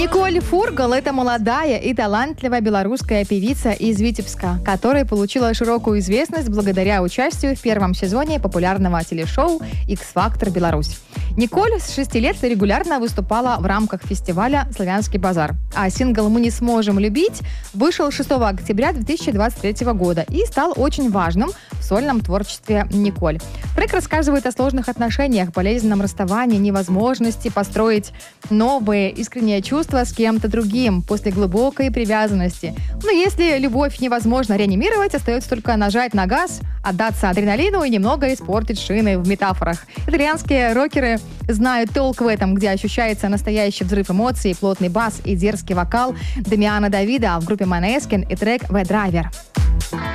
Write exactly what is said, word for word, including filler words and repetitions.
Николь Фургал – это молодая и талантливая белорусская певица из Витебска, которая получила широкую известность благодаря участию в первом сезоне популярного телешоу «Икс-Фактор Беларусь». Николь с шести лет регулярно выступала в рамках фестиваля «Славянский базар». А сингл «Мы не сможем любить» вышел шестого октября две тысячи двадцать третьего года и стал очень важным в сольном творчестве Николь. Трек рассказывает о сложных отношениях, болезненном расставании, невозможности построить новые искренние чувства с кем-то другим после глубокой привязанности. Но если любовь невозможно реанимировать, остается только нажать на газ, отдаться адреналину и немного испортить шины в метафорах. Итальянские рокеры знают толк в этом, где ощущается настоящий взрыв эмоций, плотный бас и дерзкий вокал Дамиана Давида в группе Måneskin и трек «The Driver».